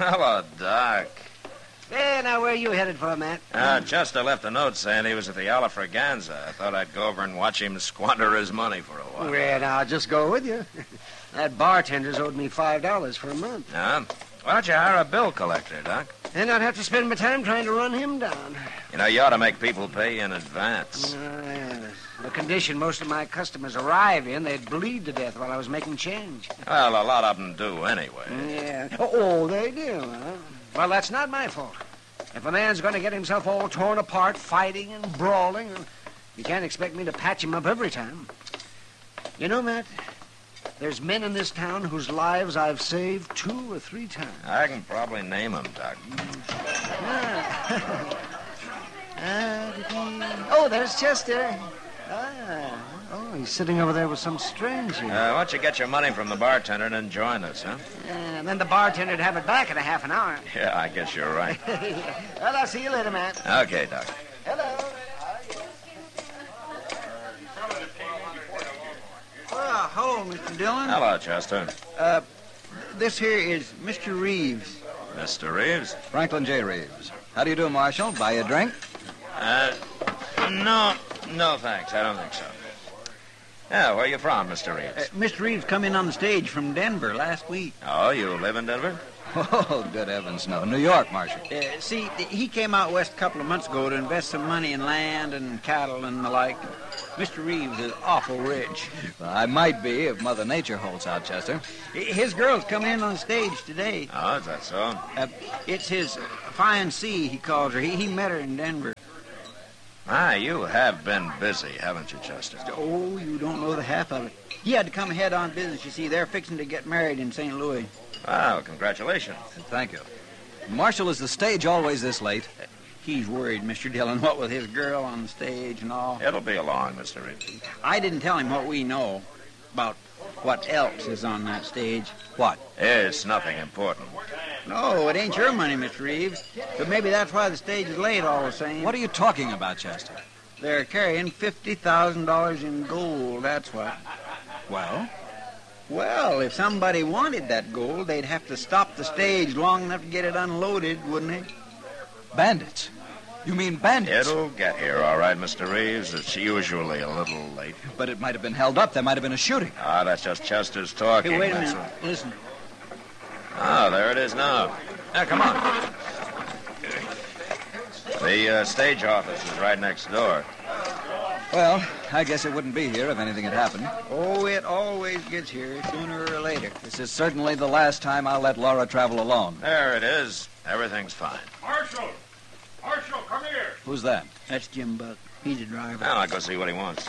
Hello, Doc. Hey, now where are you headed for, Matt? Chester left a note saying he was at the Alafraganza. I thought I'd go over and watch him squander his money for a while. Well, I'll just go with you. That bartender's owed me $5 for a month. Why don't you hire a bill collector, Doc? And I'd have to spend my time trying to run him down. You know, you ought to make people pay in advance. Yeah. The condition most of my customers arrive in, they'd bleed to death while I was making change. Well, a lot of them do anyway. Yeah. Oh, they do, huh? Well, that's not my fault. If a man's going to get himself all torn apart, fighting and brawling, you can't expect me to patch him up every time. You know, Matt, there's men in this town whose lives I've saved 2 or 3 times. I can probably name them, Doc. Oh, there's Chester. He's sitting over there with some stranger. Why don't you get your money from the bartender and then join us, huh? And then the bartender'd have it back in a half an hour. Yeah, I guess you're right. Well, I'll see you later, Matt. Okay, Doc. Hello. Hello, Mr. Dillon. Hello, Chester. This here is Mr. Reeves. Mr. Reeves? Franklin J. Reeves. How do you do, Marshal? Buy you a drink? No, thanks. I don't think so. Yeah, where are you from, Mr. Reeves? Mr. Reeves come in on the stage from Denver last week. Oh, you live in Denver? Oh, good heavens, no. New York, Marshal. See, he came out west a couple of months ago to invest some money in land and cattle and the like. Mr. Reeves is awful rich. Well, I might be if Mother Nature holds out, Chester. His girl's coming in on the stage today. Oh, is that so? It's his fiancée, he calls her. He met her in Denver. You have been busy, haven't you, Chester? Oh, you don't know the half of it. He had to come ahead on business, you see. They're fixing to get married in St. Louis. Wow, congratulations. Thank you. Marshal, is the stage always this late? He's worried, Mr. Dillon, what with his girl on the stage and all. It'll be along, Mr. Reeves. I didn't tell him what we know about what else is on that stage. What? It's nothing important. No, it ain't your money, Mr. Reeves. But maybe that's why the stage is late all the same. What are you talking about, Chester? They're carrying $50,000 in gold, that's what. Well? Well, if somebody wanted that gold, they'd have to stop the stage long enough to get it unloaded, wouldn't they? Bandits? You mean bandits? It'll get here, all right, Mr. Reeves. It's usually a little late. But it might have been held up. There might have been a shooting. That's just Chester's talking. Hey, wait a That's minute. Listen. Oh, there it is now. Now, come on. The stage office is right next door. Well, I guess it wouldn't be here if anything had happened. Oh, it always gets here sooner or later. This is certainly the last time I'll let Laura travel alone. There it is. Everything's fine. Marshal! Marshal, come here! Who's that? That's Jim Buck. He's a driver. Now I'll go see what he wants.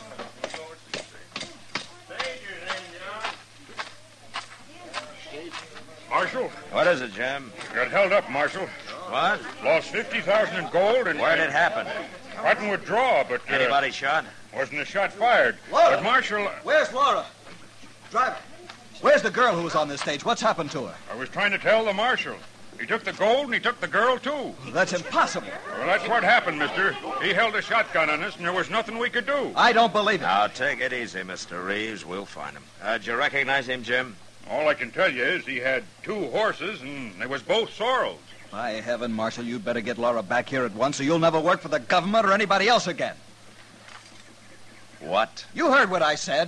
Marshal, What is it, Jim? got held up, Marshal. What? Lost $50,000 in gold and... Where'd it happen? Right in withdrawal, but... Anybody shot? Wasn't a shot fired. Laura! But, Marshal, Where's Laura? Driver. Where's the girl who was on this stage? What's happened to her? I was trying to tell the Marshal. He took the gold and he took the girl, too. That's impossible. Well, that's what happened, mister. He held a shotgun on us, and there was nothing we could do. I don't believe it. Now, take it easy, Mr. Reeves. We'll find him. Did you recognize him, Jim? All I can tell you is he had 2 horses, and they was both sorrels. By heaven, Marshal, you'd better get Laura back here at once or you'll never work for the government or anybody else again. What? You heard what I said.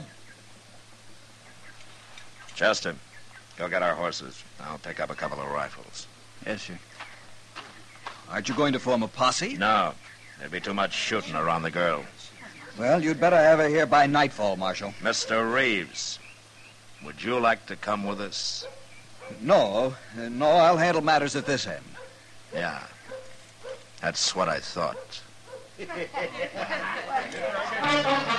Chester, go get our horses. I'll pick up a couple of rifles. Yes, sir. Aren't you going to form a posse? No. There'd be too much shooting around the girl. Well, you'd better have her here by nightfall, Marshal. Mr. Reeves, would you like to come with us? No, I'll handle matters at this end. Yeah. That's what I thought.